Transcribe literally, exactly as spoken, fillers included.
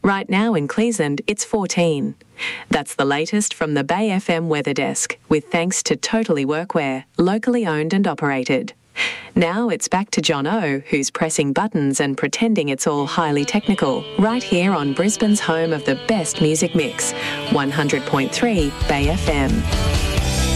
Right now in Cleveland, it's fourteen. That's the latest from the Bay F M Weather Desk, with thanks to Totally Workwear, locally owned and operated. Now it's back to John O, who's pressing buttons and pretending it's all highly technical, right here on Brisbane's home of the best music mix, one hundred point three Bay F M.